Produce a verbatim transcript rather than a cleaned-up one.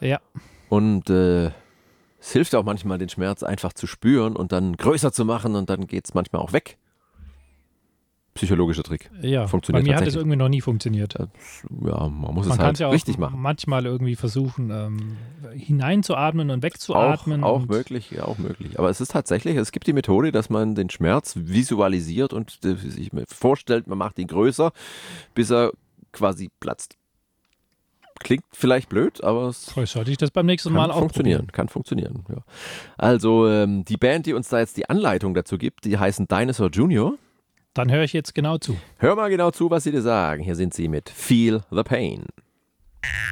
Ja. Und äh, es hilft auch manchmal, den Schmerz einfach zu spüren und dann größer zu machen und dann geht es manchmal auch weg. Psychologischer Trick. Ja, Funktioniert bei mir hat es tatsächlich. irgendwie noch nie funktioniert. Ja, man muss Man es kann halt es ja auch richtig machen. manchmal irgendwie versuchen, ähm, hineinzuatmen und Auch, wegzuatmen. auch und möglich, ja, auch möglich. Aber es ist tatsächlich, es gibt die Methode, dass man den Schmerz visualisiert und äh, sich vorstellt, man macht ihn größer, bis er quasi platzt. Klingt vielleicht blöd, aber es Vielleicht sollte ich das beim nächsten kann Mal auch funktionieren. probieren. Kann funktionieren, ja. Also ähm, die Band, die uns da jetzt die Anleitung dazu gibt, die heißen Dinosaur Junior. Dann höre ich jetzt genau zu. Hör mal genau zu, was sie dir sagen. Hier sind sie mit Feel the Pain.